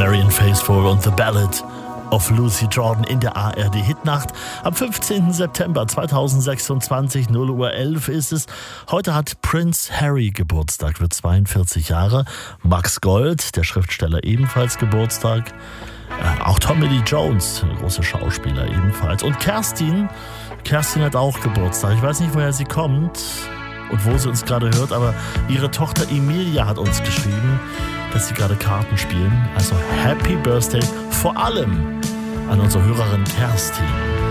Marianne Faithfull und The Ballad of Lucy Jordan in der ARD Hitnacht. Am 15. September 2026, 0:11 Uhr ist es. Heute hat Prince Harry Geburtstag, wird 42 Jahre. Max Gold, der Schriftsteller, ebenfalls Geburtstag. Auch Tommy Lee Jones, der große Schauspieler, ebenfalls. Und Kerstin hat auch Geburtstag. Ich weiß nicht, woher sie kommt und wo sie uns gerade hört, aber ihre Tochter Emilia hat uns geschrieben, dass sie gerade Karten spielen. Also Happy Birthday vor allem an unsere Hörerin Kerstin.